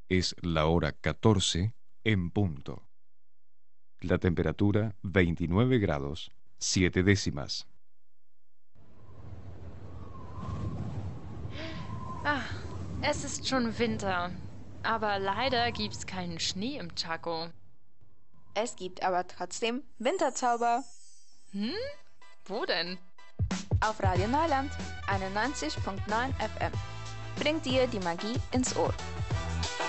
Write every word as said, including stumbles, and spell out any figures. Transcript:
Es la hora catorce en punto. La temperatura veintinueve grados, siete décimas. Ah, es ist schon Winter. Aber leider gibt's keinen Schnee im Chaco. Es gibt aber trotzdem Winterzauber. Hm? Wo denn? Auf Radio Neuland einundneunzig Komma neun F M. Bringt dir die Magie ins Ohr.